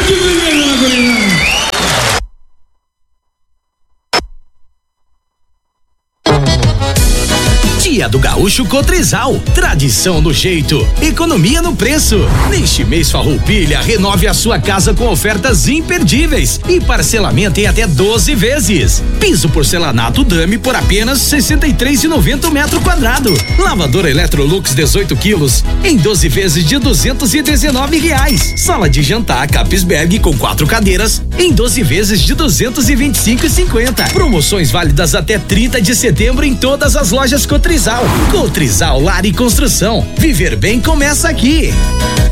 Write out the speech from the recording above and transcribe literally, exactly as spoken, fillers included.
de primeira, gurizada. Dia do Gaúcho Cotrizal, tradição no jeito, economia no preço. Neste mês Farroupilha, renove a sua casa com ofertas imperdíveis e parcelamento em até doze vezes. Piso porcelanato Dame por apenas sessenta e três reais e noventa centavos metro quadrado. Lavadora Electrolux dezoito quilos em doze vezes de duzentos e dezenove reais. Sala de jantar Capisberg com quatro cadeiras em doze vezes de duzentos e vinte e cinco reais e cinquenta centavos. Promoções válidas até trinta de setembro em todas as lojas Cotrizal. Cotrizal Lar e Construção. Viver bem começa aqui.